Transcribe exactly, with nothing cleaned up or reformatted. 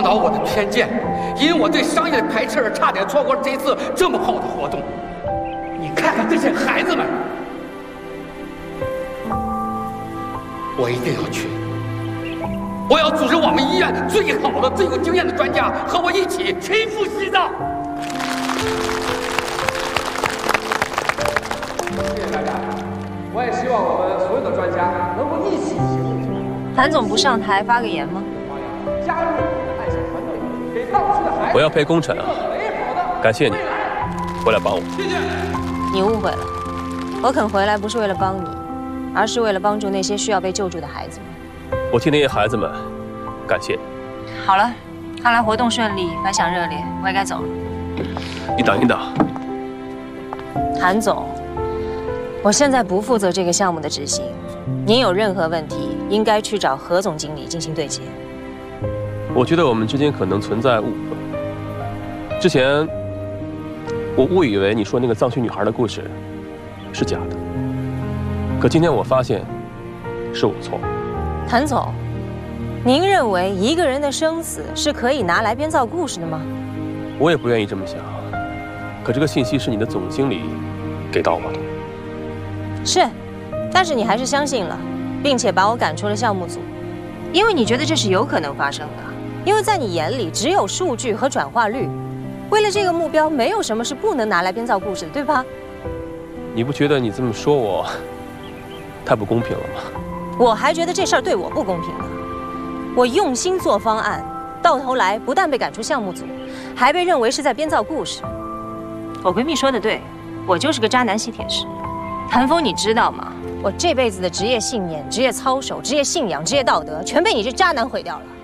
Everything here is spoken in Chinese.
懊恼我的偏见，因我对商业的排斥而差点错过了这一次这么好的活动。你看看这些孩子们，我一定要去。我要组织我们医院最好的、最有经验的专家和我一起亲赴西藏。 谢谢大家，我也希望我们所有的专家能够一起行动起来。 谭总不上台发个言吗？ 加入我们的爱心团队，给当区的孩子。 我要陪功臣啊！感谢你回来帮我。 谢谢。 你误会了，我肯回来不是为了帮你，而是为了帮助那些需要被救助的孩子们。 我替那些孩子们感谢你。 好了，看来活动顺利，反响热烈，我也该走了。 你等一等， 谭总，我现在不负责这个项目的执行，您有任何问题，应该去找何总经理进行对接。 我觉得我们之间可能存在误会。之前我误以为你说那个藏区女孩的故事是假的，可今天我发现是我错了。 谭总，您认为一个人的生死是可以拿来编造故事的吗？ 我也不愿意这么想，可这个信息是你的总经理给到我的。 是，但是你还是相信了，并且把我赶出了项目组，因为你觉得这是有可能发生的，因为在你眼里只有数据和转化率。为了这个目标，没有什么是不能拿来编造故事的，对吧？ 你不觉得你这么说我太不公平了吗？ 我还觉得这事儿对我不公平呢。我用心做方案，到头来不但被赶出项目组，还被认为是在编造故事。我闺蜜说的对，我就是个渣男吸铁石。谭峰，你知道吗？我这辈子的职业信念、职业操守、职业信仰、职业道德，全被你这渣男毁掉了。